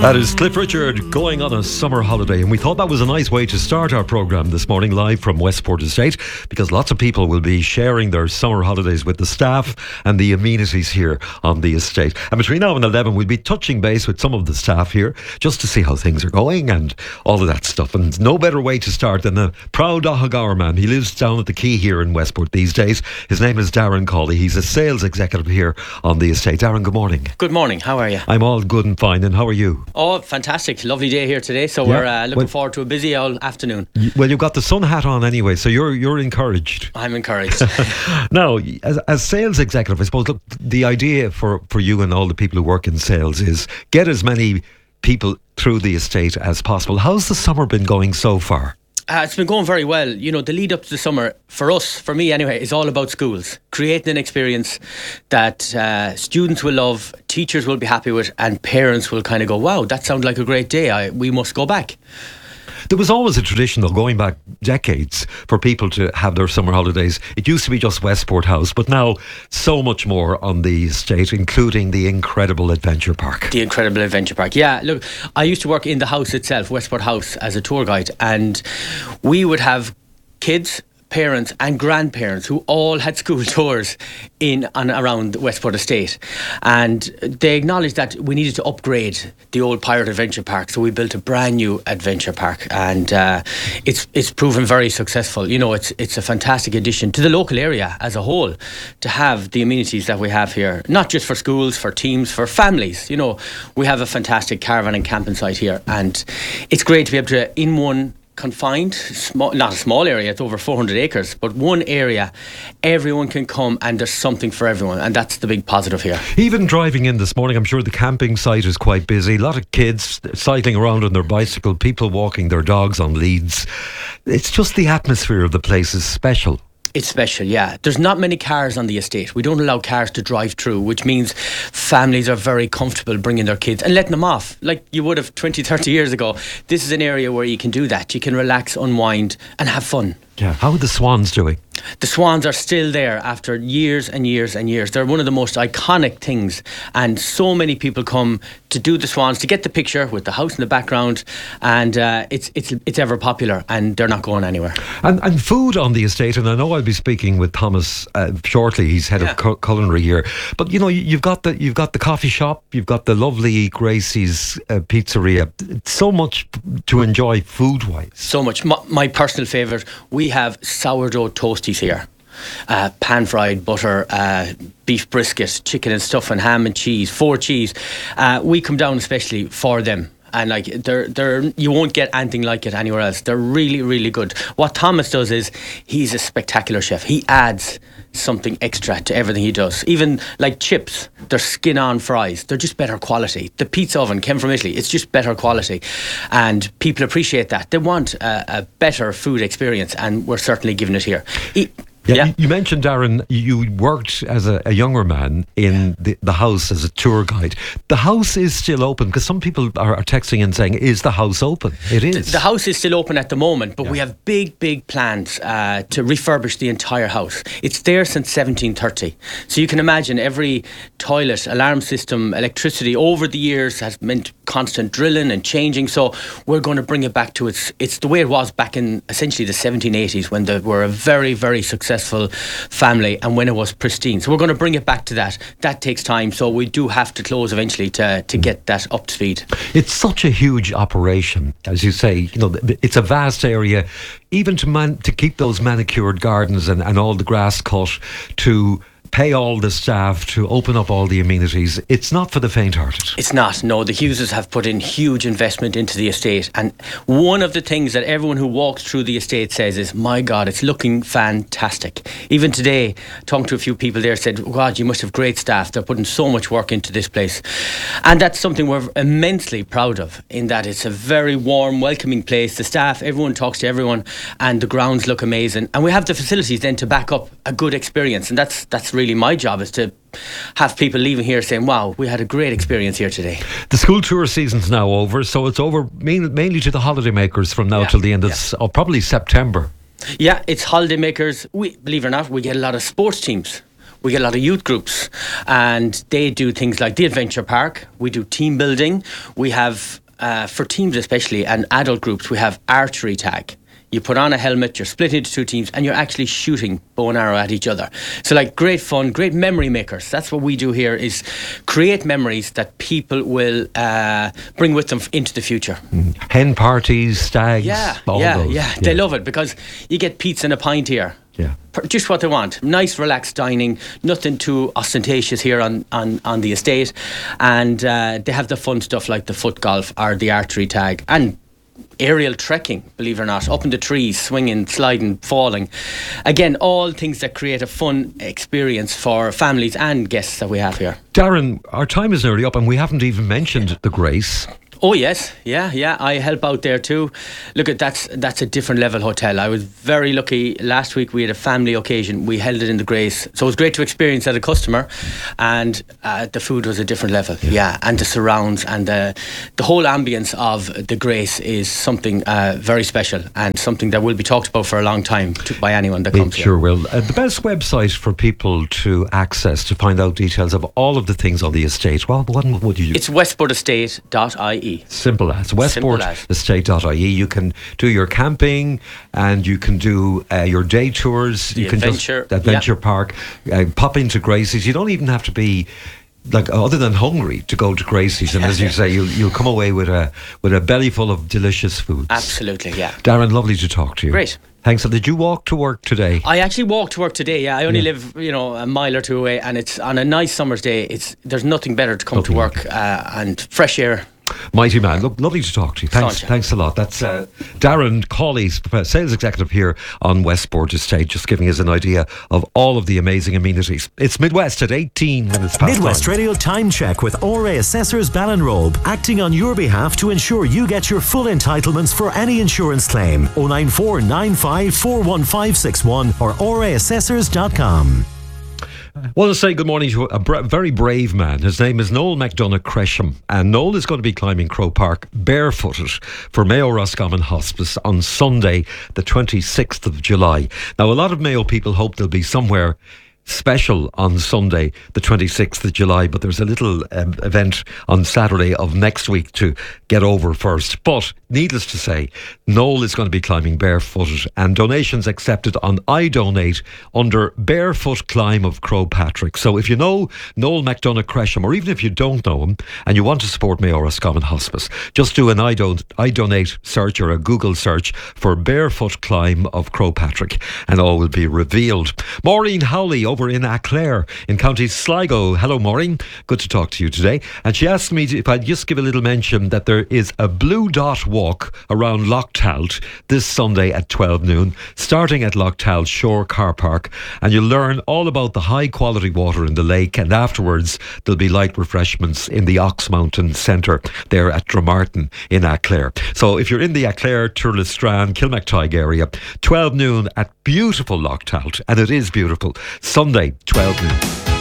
That is Cliff Richard going on a summer holiday, and we thought that was a nice way to start our programme this morning, live from Westport Estate, because lots of people will be sharing their summer holidays with the staff and the amenities here on the estate. And between now and 11 we'll be touching base with some of the staff here just to see how things are going and all of that stuff. And no better way to start than a proud Oghagara man. He lives down at the Quay here in Westport these days. His name is Darren Cawley. He's a sales executive here on the estate. Darren, good morning. Good morning, how are you? I'm all good and fine, and how are you? Oh, fantastic. Lovely day here today. So we're looking forward to a busy all afternoon. Well, you've got the sun hat on anyway, so you're encouraged. I'm encouraged. Now, as sales executive, I suppose, look, the idea for you and all the people who work in sales is get as many people through the estate as possible. How's the summer been going so far? It's been going very well. You know, the lead up to the summer, for us, for me anyway, is all about schools. Creating an experience that students will love, teachers will be happy with, and parents will kind of go, wow, that sounds like a great day. We must go back. There was always a tradition, though, going back decades, for people to have their summer holidays. It used to be just Westport House, but now so much more on the estate, including the incredible Adventure Park. The incredible Adventure Park. Yeah, look, I used to work in the house itself, Westport House, as a tour guide, and we would have kids, parents and grandparents who all had school tours in and around Westport Estate, and they acknowledged that we needed to upgrade the old Pirate Adventure Park, so we built a brand new Adventure Park, and it's proven very successful. You know, it's a fantastic addition to the local area as a whole to have the amenities that we have here, not just for schools, for teams, for families. You know, we have a fantastic caravan and camping site here, and it's great to be able to, in one confined, not a small area, it's over 400 acres, but one area, everyone can come and there's something for everyone, and that's the big positive here. Even driving in this morning, I'm sure the camping site is quite busy. A lot of kids cycling around on their bicycle, people walking their dogs on leads. It's just the atmosphere of the place is special. It's special, yeah. There's not many cars on the estate. We don't allow cars to drive through, which means families are very comfortable bringing their kids and letting them off like you would have 20, 30 years ago. This is an area where you can do that. You can relax, unwind and have fun. Yeah. How are the swans doing? The swans are still there after years and years and years. They're one of the most iconic things, and so many people come to do the swans, to get the picture with the house in the background, and it's ever popular, and they're not going anywhere. And food on the estate, and I know I'll be speaking with Thomas shortly. He's head of culinary here. But you know, you've got the coffee shop, you've got the lovely Gracie's pizzeria. So much to enjoy food wise. So much. My personal favourite. We have sourdough toasties here, pan fried butter, beef brisket, chicken and stuff, and ham and cheese, 4 cheese. We come down especially for them. And like they're you won't get anything like it anywhere else. They're really, really good. What Thomas does is he's a spectacular chef. He adds something extra to everything he does. Even like chips, they're skin-on fries. They're just better quality. The pizza oven came from Italy. It's just better quality, and people appreciate that. They want a better food experience, and we're certainly giving it here. You mentioned, Darren, you worked as a younger man in the house as a tour guide. The house is still open, because some people are texting and saying, is the house open? It is. The house is still open at the moment, but we have big plans to refurbish the entire house. It's there since 1730. So you can imagine every toilet, alarm system, electricity over the years has meant constant drilling and changing. So we're going to bring it back to it's the way it was back in essentially the 1780s, when they were a very, very successful family and when it was pristine. So we're going to bring it back to that. That takes time, so we do have to close eventually to get that up to speed. It's such a huge operation, as you say. You know, it's a vast area, even to keep those manicured gardens and all the grass cut, to pay all the staff, to open up all the amenities. It's not for the faint-hearted. It's not, no. The Hugheses have put in huge investment into the estate, and one of the things that everyone who walks through the estate says is, my God, it's looking fantastic. Even today, talking to a few people there, said, God, you must have great staff. They're putting so much work into this place. And that's something we're immensely proud of, in that it's a very warm, welcoming place. The staff, everyone talks to everyone, and the grounds look amazing. And we have the facilities then to back up a good experience, and that's really my job, is to have people leaving here saying, wow, we had a great experience here today. The school tour season's now over, so it's over mainly to the holidaymakers from now till the end of probably September. Yeah, it's holidaymakers. Believe it or not, we get a lot of sports teams. we get a lot of youth groups, and they do things like the Adventure Park. We do team building. We have, for teams especially, and adult groups, we have archery tag. You put on a helmet, you're split into 2 teams, and you're actually shooting bow and arrow at each other. So like, great fun, great memory makers. That's what we do here, is create memories that people will bring with them into the future. Hen parties, stags, all those. Yeah. They love it because you get pizza and a pint here. Yeah. Just what they want. Nice, relaxed dining. Nothing too ostentatious here on the estate. And they have the fun stuff like the foot golf or the archery tag. And aerial trekking, believe it or not, up in the trees, swinging, sliding, falling. Again, all things that create a fun experience for families and guests that we have here. Darren, our time is nearly up and we haven't even mentioned the Grace. Oh yes, yeah. I help out there too. Look, that's a different level hotel. I was very lucky. Last week we had a family occasion. We held it in the Grace, so it was great to experience as a customer. And the food was a different level. Yeah, and the surrounds and the whole ambience of the Grace is something very special and something that will be talked about for a long time by anyone that comes here. It sure will. The best website for people to access to find out details of all of the things on the estate. Well, what would you use? It's westportestate.ie. Simple as westportestate.ie. You can do your camping and you can do your day tours. You can Adventure Park. Pop into Gracie's. You don't even have to be other than hungry to go to Gracie's, and as you say, you'll come away with a belly full of delicious foods. Absolutely, yeah. Darren, lovely to talk to you. Great. Thanks. So did you walk to work today? I actually walked to work today. Yeah, I only live, a mile or two away, and it's on a nice summer's day. There's nothing better to come to work and fresh air. Mighty man. Look, lovely to talk to you. Thanks a lot. That's Darren Cawley, sales executive here on Westport Estate, just giving us an idea of all of the amazing amenities. It's Midwest at 18 minutes past Midwest 9. Radio Time Check with ORA Assessors Ballinrobe, acting on your behalf to ensure you get your full entitlements for any insurance claim. 094 95 41561 or oraassessors.com. I want to say good morning to a very brave man. His name is Noel McDonough Cresham, and Noel is going to be climbing Crow Park barefooted for Mayo Roscommon Hospice on Sunday the 26th of July. Now, a lot of Mayo people hope they'll be somewhere special on Sunday the 26th of July, but there's a little event on Saturday of next week to get over first. But needless to say, Noel is going to be climbing barefooted, and donations accepted on iDonate under Barefoot Climb of Crow Patrick. So if you know Noel McDonough Cresham, or even if you don't know him and you want to support Mayo Roscommon Hospice, just do an iDonate search or a Google search for Barefoot Climb of Crow Patrick and all will be revealed. Maureen Howley over in Aclair in County Sligo. Hello, Maureen. Good to talk to you today. And she asked me if I'd just give a little mention that there is a Blue Dot walk around Lochtalt this Sunday at 12 noon, starting at Lochtalt Shore Car Park. And you'll learn all about the high quality water in the lake. And afterwards, there'll be light refreshments in the Ox Mountain Centre there at Dromartin in Aclair. So if you're in the Aclair, Turlestrand, Kilmactygue area, 12 noon at beautiful Lochtalt. And it is beautiful. Sunday, 12 noon.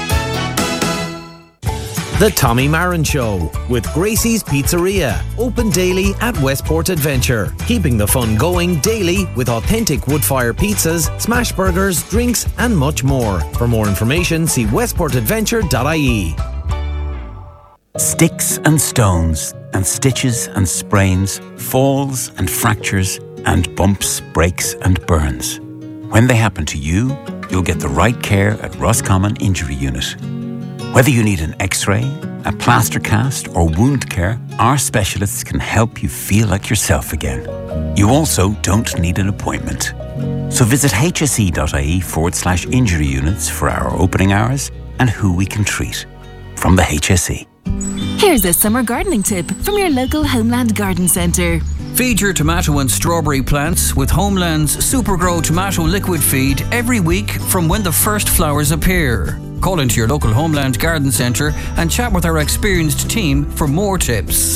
The Tommy Marin Show with Gracie's Pizzeria. Open daily at Westport Adventure. Keeping the fun going daily with authentic wood-fire pizzas, smash burgers, drinks and much more. For more information, see westportadventure.ie. Sticks and stones and stitches and sprains, falls and fractures and bumps, breaks and burns. When they happen to you, you'll get the right care at Roscommon Injury Unit. Whether you need an x-ray, a plaster cast or wound care, our specialists can help you feel like yourself again. You also don't need an appointment. So visit hse.ie/injury units for our opening hours and who we can treat. From the HSE. Here's a summer gardening tip from your local Homeland Garden Centre. Feed your tomato and strawberry plants with Homeland's Supergrow Tomato Liquid Feed every week from when the first flowers appear. Call into your local Homeland Garden Centre and chat with our experienced team for more tips.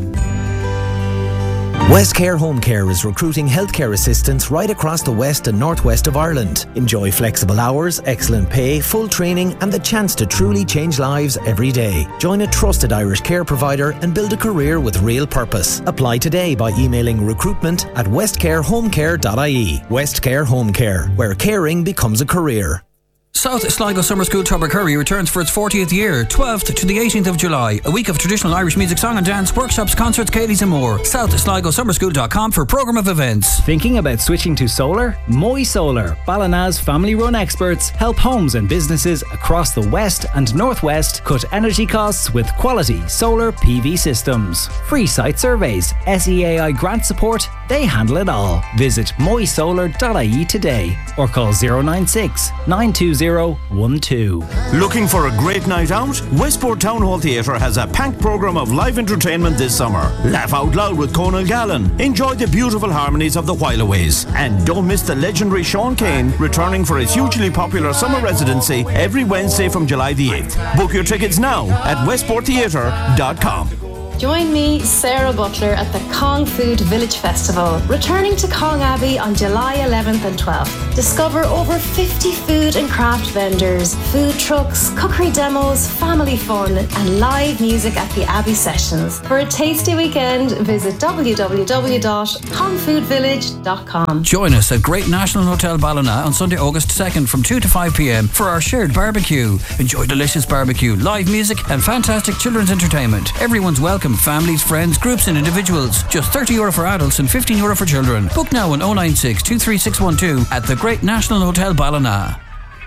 Westcare Home Care is recruiting healthcare assistants right across the west and northwest of Ireland. Enjoy flexible hours, excellent pay, full training and the chance to truly change lives every day. Join a trusted Irish care provider and build a career with real purpose. Apply today by emailing recruitment@westcarehomecare.ie. Westcare Home Care, where caring becomes a career. South Sligo Summer School Tubbercurry returns for its 40th year, 12th to the 18th of July. A week of traditional Irish music, song and dance, workshops, concerts, Cadies and more. SouthSligoSummerSchool.com for programme of events. Thinking about switching to solar? Moy Solar, Ballina's family-run experts, help homes and businesses across the west and northwest cut energy costs with quality solar PV systems. Free site surveys, SEAI grant support, they handle it all. Visit moysolar.ie today or call 096 920 12. Looking for a great night out? Westport Town Hall Theatre has a packed programme of live entertainment this summer. Laugh out loud with Conal Gallen. Enjoy the beautiful harmonies of the Whileaways. And don't miss the legendary Sean Kane returning for his hugely popular summer residency every Wednesday from July the 8th. Book your tickets now at westporttheatre.com. Join me, Sarah Butler, at the Kong Food Village Festival, returning to Kong Abbey on July 11th and 12th. Discover over 50 food and craft vendors, food trucks, cookery demos, family fun, and live music at the Abbey Sessions. For a tasty weekend, visit www.kongfoodvillage.com. Join us at Great National Hotel Ballina on Sunday, August 2nd from 2 to 5 p.m. for our shared barbecue. Enjoy delicious barbecue, live music, and fantastic children's entertainment. Everyone's welcome. Families, friends, groups and individuals. Just €30 for adults and €15 for children. Book now on 096 23612 at the Great National Hotel Ballina.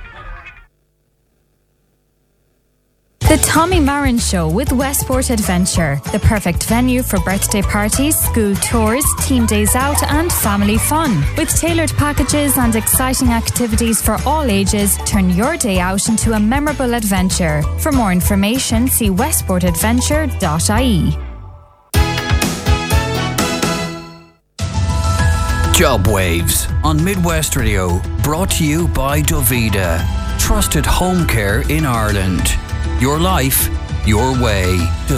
The Tommy Marin Show with Westport Adventure. The perfect venue for birthday parties, school tours, team days out and family fun. With tailored packages and exciting activities for all ages, turn your day out into a memorable adventure. For more information, see westportadventure.ie. Job Waves on Midwest Radio. Brought to you by Dovida. Trusted home care in Ireland. Your life, your way.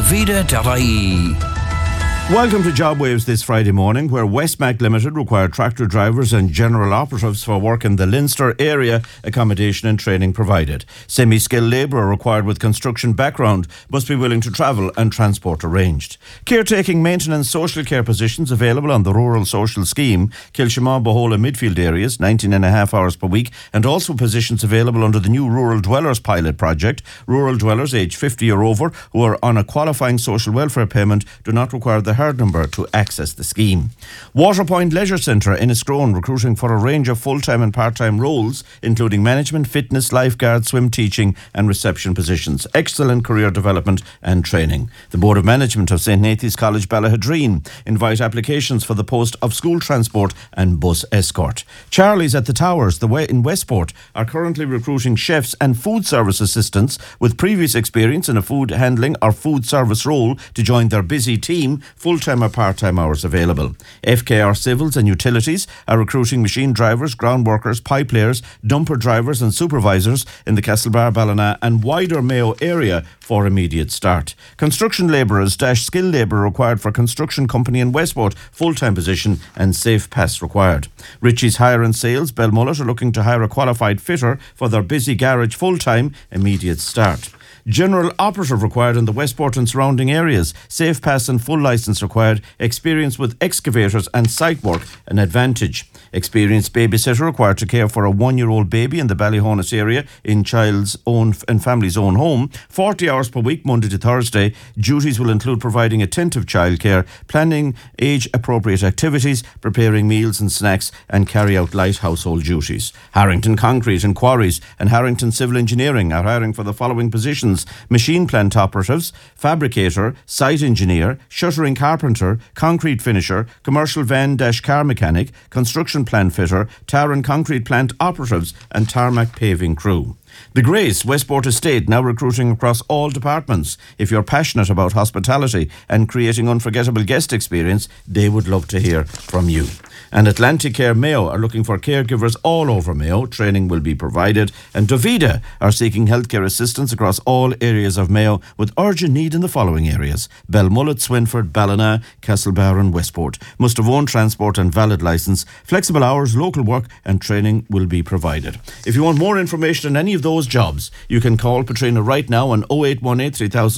Dovida.ie. Welcome to Job Waves this Friday morning, where Westmac Limited require tractor drivers and general operatives for work in the Leinster area, accommodation and training provided. Semi-skilled labourer required with construction background must be willing to travel and transport arranged. Caretaking, maintenance, social care positions available on the Rural Social Scheme, Kilshima, Bohola midfield areas, 19.5 hours per week, and also positions available under the new Rural Dwellers pilot project. Rural dwellers aged 50 or over who are on a qualifying social welfare payment do not require the hard number to access the scheme. Waterpoint Leisure Centre in Escrone recruiting for a range of full-time and part-time roles, including management, fitness, lifeguard, swim teaching and reception positions. Excellent career development and training. The Board of Management of St. Nathan's College Ballahadreen invite applications for the post of school transport and bus escort. Charlie's at the Towers in Westport are currently recruiting chefs and food service assistants with previous experience in a food handling or food service role to join their busy team. Full-time or part-time hours available. FKR Civils and Utilities are recruiting machine drivers, ground workers, pipe layers, dumper drivers and supervisors in the Castlebar, Ballina and wider Mayo area for immediate start. Construction labourers - skilled labour required for construction company in Westport, full-time position and safe pass required. Richie's Hire and Sales, Belmullet are looking to hire a qualified fitter for their busy garage full-time, immediate start. General operative required in the Westport and surrounding areas. Safe pass and full licence required. Experience with excavators and site work an advantage. Experienced babysitter required to care for a 1-year-old baby in the Ballyhonus area in child's own and family's own home. 40 hours per week, Monday to Thursday. Duties will include providing attentive childcare, planning age-appropriate activities, preparing meals and snacks, and carry out light household duties. Harrington Concrete and Quarries and Harrington Civil Engineering are hiring for the following positions: machine plant operatives, fabricator, site engineer, shuttering carpenter, concrete finisher, commercial van-car mechanic, construction plant fitter, tar and concrete plant operatives and tarmac paving crew. The Grace Westport Estate now recruiting across all departments. If you're passionate about hospitality and creating unforgettable guest experience, they would love to hear from you. And Atlantic Care Mayo are looking for caregivers all over Mayo. Training will be provided. And Dovida are seeking healthcare assistance across all areas of Mayo with urgent need in the following areas: Belmullet, Swinford, Ballina, Castlebar and Westport. Must have own transport and valid licence. Flexible hours, local work and training will be provided. If you want more information on any of those jobs, you can call Patrina right now on 0818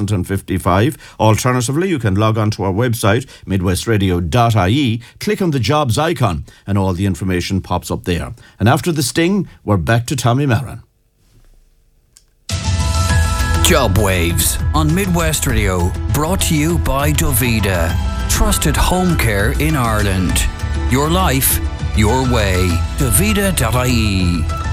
3055. Alternatively, you can log on to our website, midwestradio.ie, click on the jobs icon and all the information pops up there. And after the sting, we're back to Tommy Marin. Job Waves on Midwest Radio, brought to you by Dovida. Trusted home care in Ireland. Your life, your way. Dovida.ie.